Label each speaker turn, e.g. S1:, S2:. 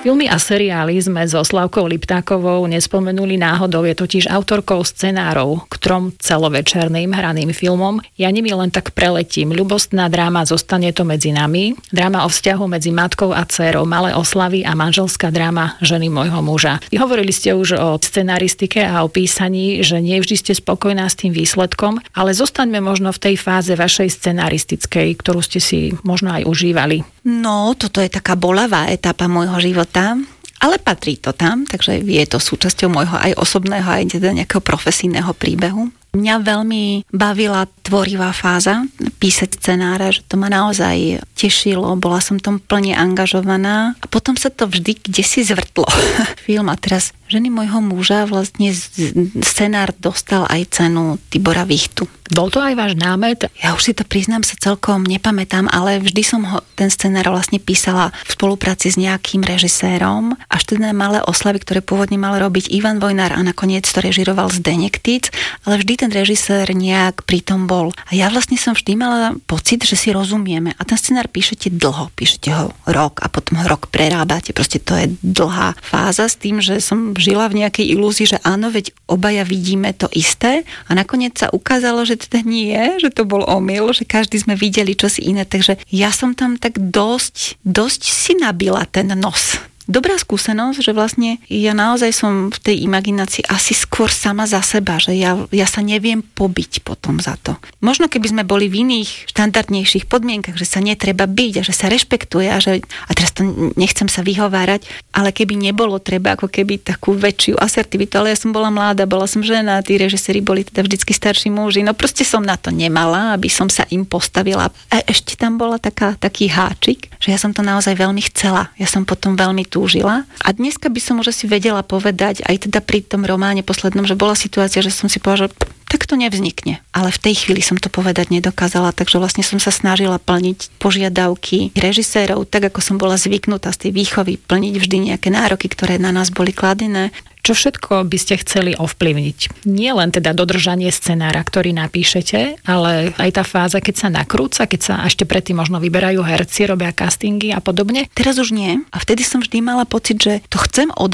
S1: Filmy a seriály sme so Slavkou Liptákovou nespomenuli náhodou, je totiž autorkou scenárov k 3 celovečerným hraným filmom. Ja nimi len tak preletím. Ľubostná dráma Zostane to medzi nami, dráma o vzťahu medzi matkou a dcérou Malé oslavy a manželská dráma Ženy môjho muža. Hovorili ste už o scenaristike a o písaní, že nie vždy ste spokojná s tým výsledkom, ale zostaňme možno v tej fáze vašej scenaristickej, ktorú ste si možno aj užívali.
S2: No, toto je taká bolavá etapa môjho života, ale patrí to tam, takže je to súčasťou môjho aj osobného, aj teda nejakého profesijného príbehu. Mňa veľmi bavila tvorivá fáza písať scenáre, že to ma naozaj tešilo, bola som tom plne angažovaná a potom sa to vždy kdesi zvrtlo. Film a teraz Ženy môjho muža vlastne scenár dostal aj cenu Tibora Vichtu.
S1: Bol to aj váš námet?
S2: Ja už si to priznám sa celkom nepamätám, ale vždy som ten scenár vlastne písala v spolupráci s nejakým režisérom. Až teda Malé oslavy, ktoré pôvodne mal robiť Ivan Vojnár a nakoniec to režiroval Zdeněk Tic, ale vždy ten režisér nejak pritom bol. A ja vlastne som vždy mala pocit, že si rozumieme. A ten scenár píšete dlho, píšete ho rok a potom ho rok prerábate. Proste to je dlhá fáza s tým, že som žila v nejakej ilúzii, že áno, veď obaja vidíme to isté a nakoniec sa ukázalo, že teda nie, že to bol omyl, že každý sme videli čosi iné, takže ja som tam tak dosť si nabila ten nos. Dobrá skúsenosť, že vlastne ja naozaj som v tej imaginácii asi skôr sama za seba, že ja sa neviem pobiť potom za to. Možno keby sme boli v iných štandardnejších podmienkach, že sa netreba byť a že sa rešpektuje a teraz to nechcem sa vyhovárať, ale keby nebolo treba ako keby takú väčšiu asertivitu, ale ja som bola mladá, bola som žena, tí režiséri boli teda vždycky starší muži, no proste som na to nemala, aby som sa im postavila. A ešte tam bola taký háčik, že ja som to naozaj veľmi chcela. Ja som potom veľmi túžila. A dneska by som už asi vedela povedať, aj teda pri tom románe poslednom, že bola situácia, že som si povedala, že tak to nevznikne. Ale v tej chvíli som to povedať nedokázala, takže vlastne som sa snažila plniť požiadavky režisérov, tak ako som bola zvyknutá z tej výchovy, plniť vždy nejaké nároky, ktoré na nás boli kladené.
S1: Čo všetko by ste chceli ovplyvniť? Nie len teda dodržanie scenára, ktorý napíšete, ale aj tá fáza, keď sa nakrúca, keď sa ešte predtým možno vyberajú herci, robia castingy a podobne?
S2: Teraz už nie. A vtedy som vždy mala pocit, že to chcem